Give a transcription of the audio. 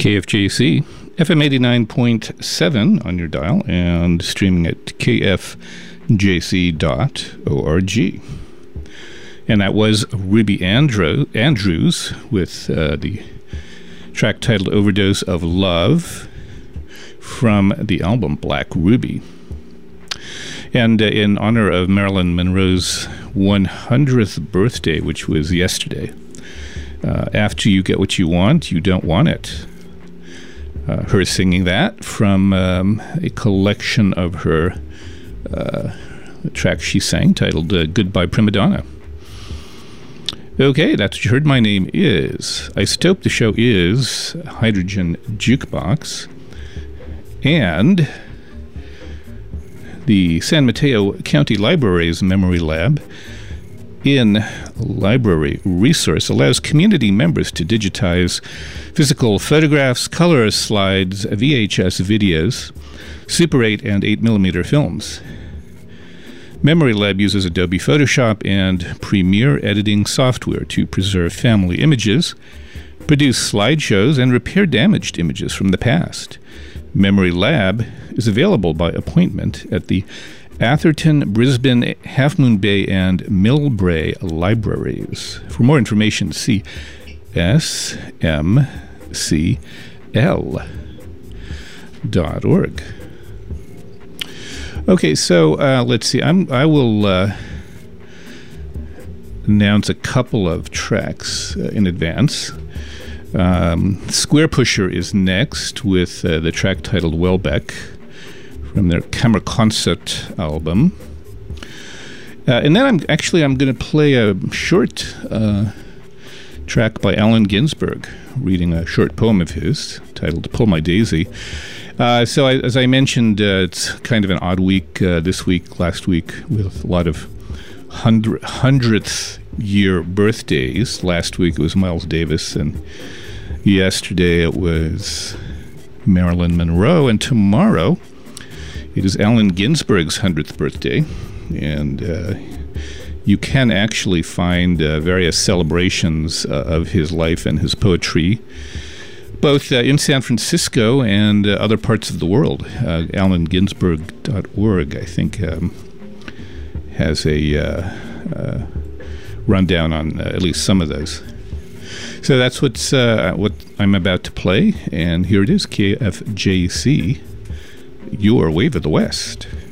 KFJC, FM 89.7 on your dial, and streaming at kfjc.org. And that was Ruby Andrews with the track titled Overdose of Love from the album Black Ruby. And in honor of Marilyn Monroe's 100th birthday, which was yesterday, After You Get What You Want, You Don't Want It. Her singing that from a collection of her tracks she sang titled Goodbye Prima Donna. Okay, that's what you heard. My name is Isotope. The show is Hydrogen Jukebox. And the San Mateo County Library's Memory Lab in Library Resource allows community members to digitize physical photographs, color slides, VHS videos, Super 8 and 8mm films. Memory Lab uses Adobe Photoshop and Premiere editing software to preserve family images, produce slideshows, and repair damaged images from the past. Memory Lab is available by appointment at the Atherton, Brisbane, Half Moon Bay, and Millbrae libraries. For more information, see smcl.org. Okay, so let's see. I will announce a couple of tracks in advance. Square Pusher is next with the track titled Welbeck from their Camera Concert album. And then I'm going to play a short track by Allen Ginsberg, reading a short poem of his titled Pull My Daisy. As I mentioned, it's kind of an odd week this week, last week, with a lot of 100th year birthdays. Last week it was Miles Davis, and yesterday it was Marilyn Monroe, and tomorrow it is Allen Ginsberg's 100th birthday, and you can actually find various celebrations of his life and his poetry, both in San Francisco and other parts of the world. AllenGinsberg.org, I think, has a rundown on at least some of those. So that's what I'm about to play, and here it is, KFJC, your Wave of the West.